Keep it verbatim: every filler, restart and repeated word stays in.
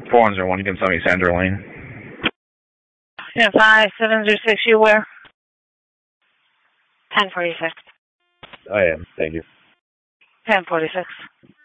four one zero one, you can tell me Sandra Lane. Yeah, five seven zero six, you where? ten forty-six. I am, thank you. ten forty-six.